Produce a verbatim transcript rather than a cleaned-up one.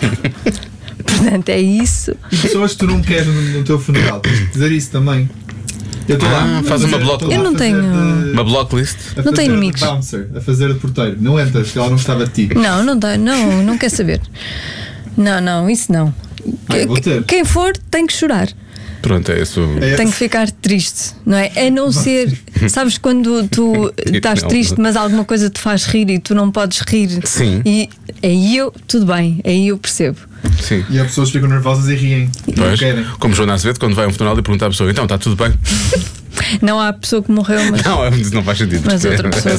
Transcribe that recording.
Portanto, é isso. E pessoas que tu não queres no, no teu funeral, tens que dizer isso também. Eu estou Ah, lá. faz fazer, uma block- Eu não tenho- De, Uma blocklist. a Não tenho fazer de inimigos. bouncer, a fazer de porteiro. Não entras, que ela não gostava de ti. Não, não dá, não, não quer saber. Não, não, isso não. Ai, vou ter. Quem for tem que chorar. Pronto, é isso. É. Tem que ficar triste, não é? A não ser, sabes, quando tu estás Não. triste, mas alguma coisa te faz rir e tu não podes rir. Sim. E aí eu, tudo bem, aí eu percebo. Sim. E as pessoas ficam nervosas e riem. Não Pois, querem. como Joana Azevedo, quando vai a um funeral e pergunta à pessoa: então, está tudo bem? Não há pessoa que morreu, mas, Não, isso não faz sentido. mas porque- outra pessoa